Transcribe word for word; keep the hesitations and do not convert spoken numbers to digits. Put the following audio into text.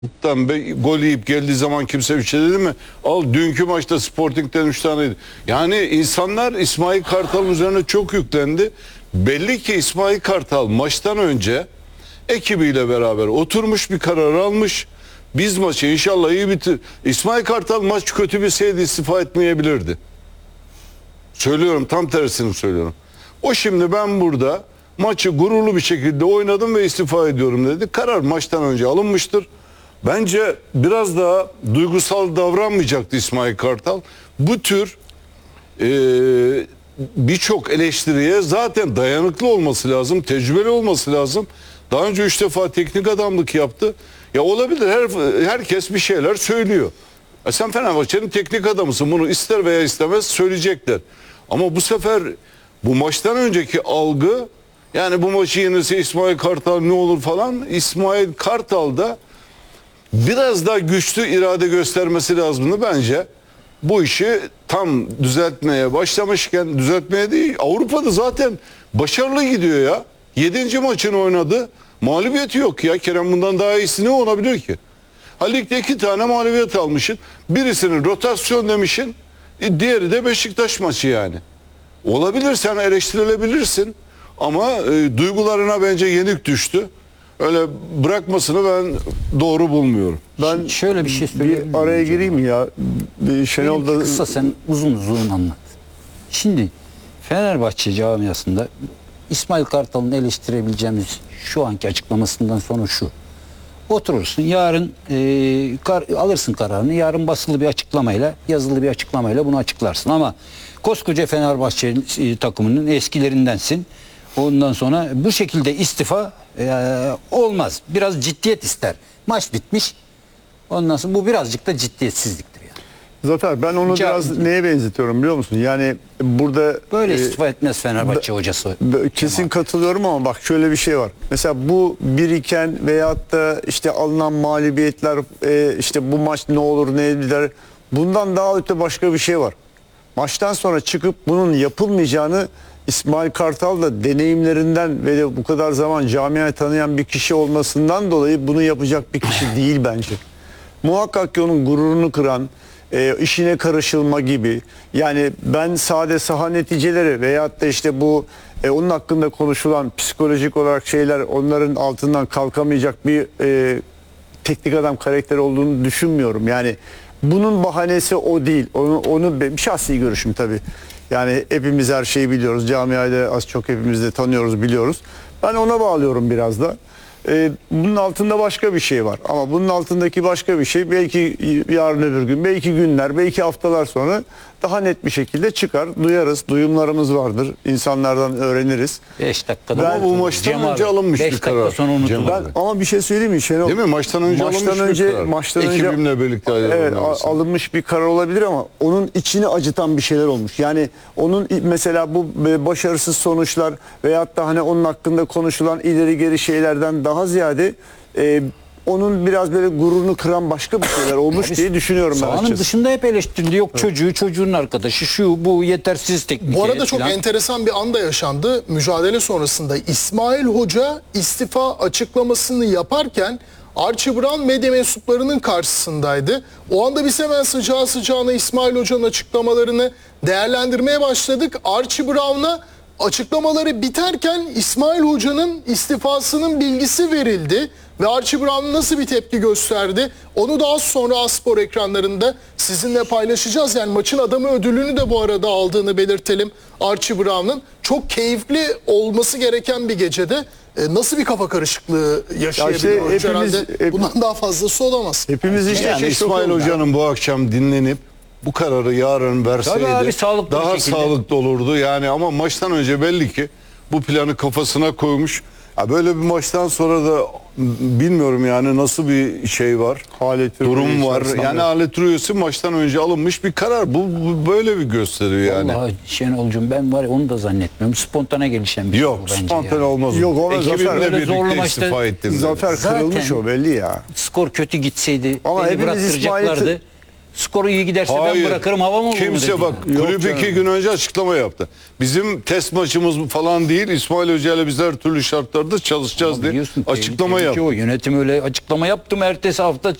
Tam be, gol yiyip geldiği zaman kimse bir şey dedi mi? Al dünkü maçta Sporting'den üç taneydi. Yani insanlar İsmail Kartal'ın üzerine çok yüklendi. Belli ki İsmail Kartal maçtan önce ekibiyle beraber oturmuş bir karar almış. Biz maçı inşallah iyi bitir. İsmail Kartal maç kötü bitseydi istifa etmeyebilirdi. Söylüyorum, tam tersini söylüyorum. O şimdi ben burada maçı gururlu bir şekilde oynadım ve istifa ediyorum dedi. Karar maçtan önce alınmıştır. Bence biraz daha duygusal davranmayacaktı İsmail Kartal. Bu tür e, birçok eleştiriye zaten dayanıklı olması lazım, tecrübeli olması lazım. Daha önce üç defa teknik adamlık yaptı. Ya olabilir, her, herkes bir şeyler söylüyor. E sen Fenerbahçe'nin teknik adamısın, bunu ister veya istemez söyleyecekler. Ama bu sefer bu maçtan önceki algı, yani bu maçı yenirse İsmail Kartal ne olur falan, İsmail Kartal da biraz daha güçlü irade göstermesi lazımdı bence. Bu işi tam düzeltmeye başlamışken, düzeltmeye değil, Avrupa'da zaten başarılı gidiyor ya. Yedinci maçını oynadı. Mağlubiyeti yok ya. Kerem bundan daha iyisi ne olabilir ki? Ha, ligde iki tane mağlubiyet almışsın. Birisini rotasyon demişsin. E, diğeri de Beşiktaş maçı yani. Olabilir, sen eleştirilebilirsin. Ama e, duygularına bence yenik düştü. Öyle bırakmasını ben doğru bulmuyorum. Ben şöyle bir şey söyleyeyim. Bir araya gireyim ya. Bir Şenol da... Kısa sen uzun uzun anlat. Şimdi Fenerbahçe camiasında İsmail Kartal'ın eleştirebileceğimiz şu anki açıklamasından sonra şu. Oturursun yarın e, kar, alırsın kararını, yarın basılı bir açıklamayla, yazılı bir açıklamayla bunu açıklarsın. Ama koskoca Fenerbahçe e, takımının eskilerindensin. Ondan sonra bu şekilde istifa e, olmaz. Biraz ciddiyet ister. Maç bitmiş. Ondan sonra bu birazcık da ciddiyetsizliktir yani. Zafer, ben onu Ca biraz neye benzetiyorum biliyor musun? Yani burada böyle e, istifa etmez Fenerbahçe hocası. kesin katılıyorum ama bak şöyle bir şey var. Mesela bu biriken veyahut da işte alınan mağlubiyetler, e, işte bu maç ne olur ne eder, bundan daha öte başka bir şey var. Maçtan sonra çıkıp bunun yapılmayacağını İsmail Kartal da deneyimlerinden ve de bu kadar zaman camiayı tanıyan bir kişi olmasından dolayı bunu yapacak bir kişi değil bence. Muhakkak ki onun gururunu kıran, e, işine karışılma gibi, yani ben sade saha neticeleri veyahut da işte bu e, onun hakkında konuşulan psikolojik olarak şeyler, onların altından kalkamayacak bir e, teknik adam karakteri olduğunu düşünmüyorum. Yani bunun bahanesi o değil. Onu, onu benim şahsi görüşüm tabii. Yani hepimiz her şeyi biliyoruz. Camiayı az çok hepimiz de tanıyoruz, biliyoruz. Ben ona bağlıyorum biraz da. Ee, bunun altında başka bir şey var. Ama bunun altındaki başka bir şey belki yarın öbür gün, belki günler, belki haftalar sonra daha net bir şekilde çıkar. Duyarız, duyumlarımız vardır. İnsanlardan öğreniriz. beş dakikada. Ama bu maçtan önce alınmış bir karar. Sonra unutulur. Ben, ama bir şey söyleyeyim mi Şenol? Değil mi? Maçtan önce maçtan alınmış önce, bir karar. Maçtan Ekibimle önce, birlikte evet, alınmış bir karar olabilir ama onun içini acıtan bir şeyler olmuş. Yani onun mesela bu başarısız sonuçlar veyahut da hani onun hakkında konuşulan ileri geri şeylerden daha ziyade e, onun biraz böyle gururunu kıran başka bir şeyler olmuş diye düşünüyorum ben açıkçası. Sahanın dışında hep eleştirildi. Yok çocuğu, çocuğun arkadaşı, şu bu yetersiz teknik. Bu arada çok falan. enteresan bir anda yaşandı. Mücadele sonrasında İsmail Hoca istifa açıklamasını yaparken Archie Brown medya mensuplarının karşısındaydı. O anda biz hemen sıcağı sıcağına İsmail Hoca'nın açıklamalarını değerlendirmeye başladık. Archie Brown'a açıklamaları biterken İsmail Hoca'nın istifasının bilgisi verildi. Ve Archie Brown nasıl bir tepki gösterdi? Onu daha sonra Aspor ekranlarında sizinle paylaşacağız. Yani maçın adamı ödülünü de bu arada aldığını belirtelim Archie Brown'ın. Çok keyifli olması gereken bir gecede e, nasıl bir kafa karışıklığı yaşayabilir? Ya işte hepimiz, herhalde hep, bundan daha fazlası olamaz. Hepimiz işte Yani şey İsmail çok Hoca'nın bu akşam dinlenip bu kararı yarın verseydi abi, sağlıklı daha bir şekilde. sağlıklı olurdu. Yani ama maçtan önce belli ki bu planı kafasına koymuş. Ya böyle bir maçtan sonra da bilmiyorum yani nasıl bir şey var. Halet durum var. Yani alet rüyası maçtan önce alınmış bir karar. Bu, bu böyle bir gösteriyor yani. Vallahi Şenolcuğum, ben var ya onu da zannetmiyorum. Spontane gelişen bir Yok, şey bu bence spontane yani. olmaz. Yok, ona Ekibimle Zafer- Öyle zorlu birlikte maçta- istifa ettim. Zafer Zaten- kırılmış o belli ya. Skor kötü gitseydi Ama beni hepimiz bıraktıracaklardı. İsmail'i- Skoru iyi giderse ben bırakırım, hava mı olur mu Kimse dedi bak yani. kulüp canım. iki gün önce açıklama yaptı. Bizim test maçımız falan değil. İsmail Hoca ile biz her türlü şartlarda çalışacağız Ama diye biliyorsun, açıklama tehlike yaptı. o. Yönetim öyle açıklama yaptım, ertesi hafta